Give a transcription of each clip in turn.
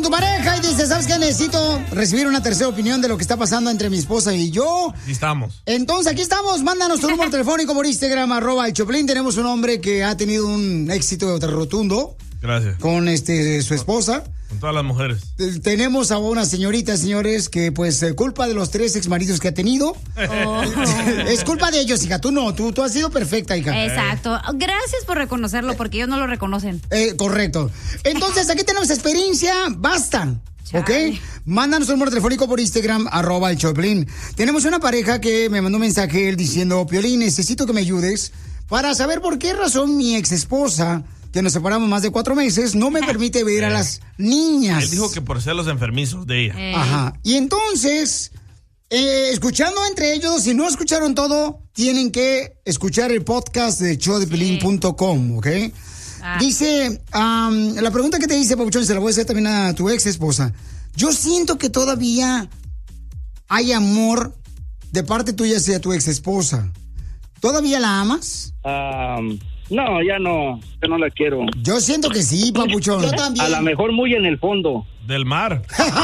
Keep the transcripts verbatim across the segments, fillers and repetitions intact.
tu pareja y dices, ¿sabes qué? Necesito recibir una tercera opinión de lo que está pasando entre mi esposa y yo. Aquí estamos. Entonces, aquí estamos. Mándanos tu número telefónico por Instagram, arroba el Choplin. Tenemos un hombre que ha tenido un éxito rotundo. Gracias. Con este su esposa. Con todas las mujeres. Tenemos a una señorita, señores, que pues culpa de los tres exmaridos que ha tenido. Oh. Es culpa de ellos, hija. Tú no, tú, tú has sido perfecta, hija. Exacto. Gracias por reconocerlo, porque ellos no lo reconocen. Eh, correcto. Entonces, aquí tenemos experiencia. Basta. ¿Ok? Mándanos un número telefónico por Instagram, arroba el Choplin. Tenemos una pareja que me mandó un mensaje él diciendo, Piolín, necesito que me ayudes para saber por qué razón mi ex esposa, que nos separamos más de cuatro meses, no me permite ver eh. a las niñas. Él dijo que por ser los enfermizos de ella. Eh. Ajá. Y entonces, eh, escuchando entre ellos, si no escucharon todo, tienen que escuchar el podcast de show de piolín punto com, ¿ok? Ah. Dice, um, la pregunta que te dice, Papuchón, se la voy a hacer también a tu ex esposa. Yo siento que todavía hay amor de parte tuya hacia tu ex esposa. ¿Todavía la amas? Um... No, ya no, yo no la quiero. Yo siento que sí, Papuchón. Yo también. A lo mejor muy en el fondo. Del mar.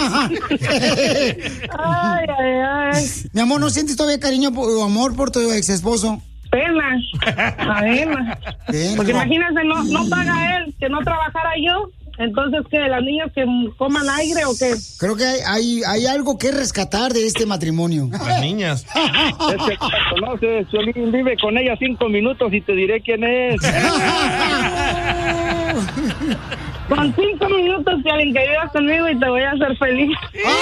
Ay, ay, ay. Mi amor, ¿no sientes todavía cariño o amor por tu ex esposo? Pena. Pena. Porque imagínate, no, no paga él, que no trabajara yo. Entonces, ¿qué? ¿Las niñas que coman aire o qué? Creo que hay, hay, hay algo que rescatar de este matrimonio. Las niñas. Es que conoces, Piolín, vive con ella cinco minutos y te diré quién es. Con cinco minutos, Piolín, que vivas conmigo y te voy a hacer feliz.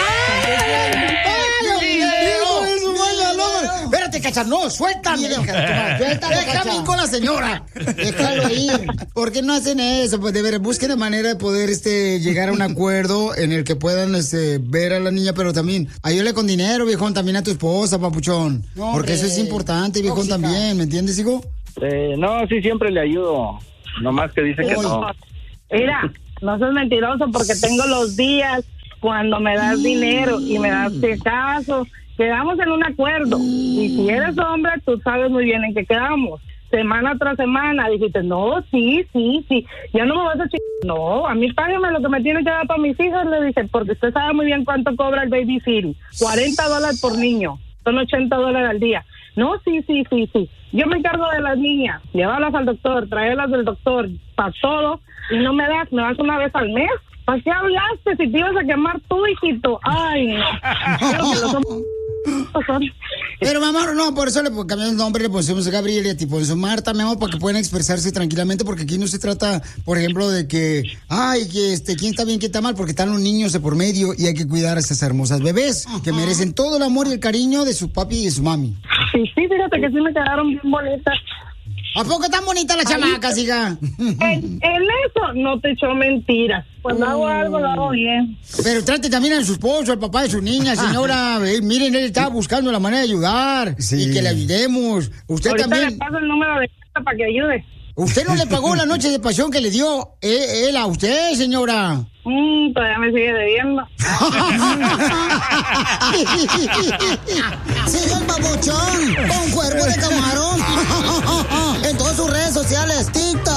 Espérate, Cacha, no, suéltame. Déjame ir con la señora. Déjalo ir. ¿Por qué no hacen eso? Pues de ver, busquen la manera de poder este llegar a un acuerdo en el que puedan este ver a la niña, pero también ayúdale con dinero, viejón, también a tu esposa, Papuchón. No, porque eso es importante, viejón, tóxica. También, ¿me entiendes, hijo? Eh, no, sí, siempre le ayudo. Nomás que dice que no. Mira, no seas mentiroso porque tengo los días cuando me das dinero y me das caso. Quedamos en un acuerdo. Y si eres hombre, tú sabes muy bien en qué quedamos. Semana tras semana dijiste, no, sí, sí, sí. Ya no me vas a chingar. No, a mí págame lo que me tiene que dar para mis hijos. Le dije, porque usted sabe muy bien cuánto cobra el baby city. cuarenta dólares por niño. Son ochenta dólares al día. No, sí, sí, sí, sí. Yo me encargo de las niñas. Llevarlas al doctor, traerlas del doctor, para todo. Y no me das, me das una vez al mes. ¿Para qué hablaste si te ibas a quemar tú, hijito? Ay, no. Pero mamá, no, por eso le cambiamos el nombre, le pusimos a Gabriel y a ti pones a Marta, mi amor, para que puedan expresarse tranquilamente, porque aquí no se trata, por ejemplo, de que, ay, que este, quién está bien, quién está mal, porque están los niños de por medio y hay que cuidar a estas hermosas bebés, uh-huh, que merecen todo el amor y el cariño de su papi y de su mami. Sí, sí, fíjate que sí me quedaron bien bonitas. ¿A poco tan bonita la chamaca, hija? En, en eso no te echo mentiras. Cuando mm. hago algo, lo hago bien. Pero trate también a su esposo, al papá de su niña, señora. Eh, miren, él está buscando la manera de ayudar. Sí. Y que le ayudemos. Usted ahorita también. Le paso el número de casa para que ayude. ¿Usted no le pagó la noche de pasión que le dio eh, él a usted, señora? Mm, todavía me sigue debiendo. Sigue el Papuchón con cuerpo de camarón en todas sus redes sociales, TikTok.